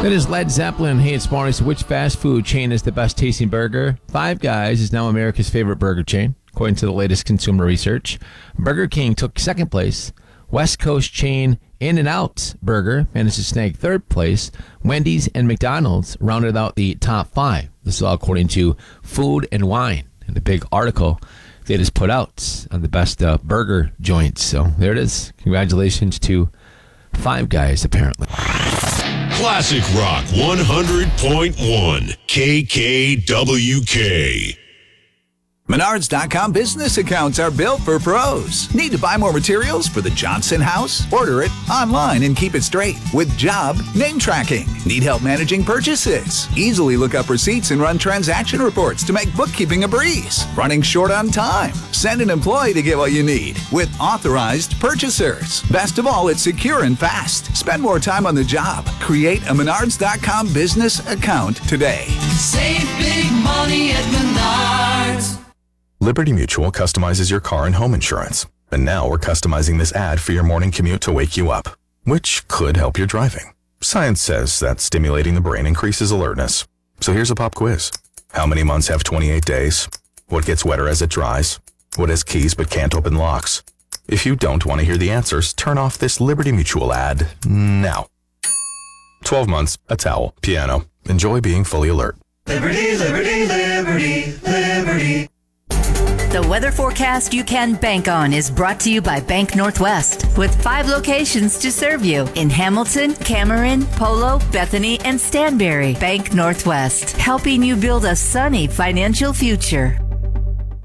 That is Led Zeppelin. Hey, it's Morning. Which fast food chain is the best tasting burger? Five Guys is now America's favorite burger chain, according to the latest consumer research. Burger King took second place. West Coast chain In-N-Out Burger managed to snag third place. Wendy's and McDonald's rounded out the top five. This is all according to Food and Wine, and the big article they just put out on the best burger joints. So there it is. Congratulations to Five Guys, apparently. Classic Rock 100.1 KKWK. Menards.com business accounts are built for pros. Need to buy more materials for the Johnson house? Order it online and keep it straight with job name tracking. Need help managing purchases? Easily look up receipts and run transaction reports to make bookkeeping a breeze. Running short on time? Send an employee to get what you need with authorized purchasers. Best of all, it's secure and fast. Spend more time on the job. Create a Menards.com business account today. Save big money at Menards. Liberty Mutual customizes your car and home insurance. And now we're customizing this ad for your morning commute to wake you up, which could help your driving. Science says that stimulating the brain increases alertness. So here's a pop quiz. How many months have 28 days? What gets wetter as it dries? What has keys but can't open locks? If you don't want to hear the answers, turn off this Liberty Mutual ad now. 12 months, a towel, piano. Enjoy being fully alert. Liberty, liberty, liberty, liberty. The weather forecast you can bank on is brought to you by Bank Northwest, with 5 locations to serve you in Hamilton, Cameron, Polo, Bethany, and Stanberry. Bank Northwest, helping you build a sunny financial future.